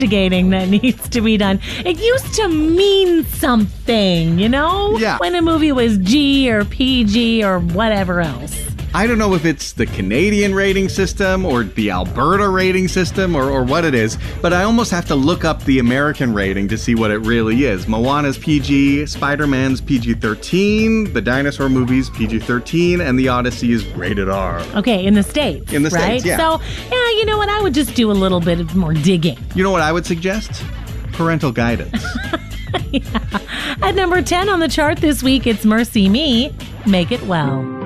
investigating that needs to be done. It used to mean something, you know? Yeah. When a movie was G or PG or whatever else. I don't know if it's the Canadian rating system or the Alberta rating system or what it is, but I almost have to look up the American rating to see what it really is. Moana's PG, Spider-Man's PG-13, the dinosaur movies PG-13, and the Odyssey is rated R. Okay, in the States. In the right? States, yeah. So, yeah, you know what? I would just do a little bit more digging. You know what I would suggest? Parental guidance. At number 10 on the chart this week, it's Mercy Me, Make It Well.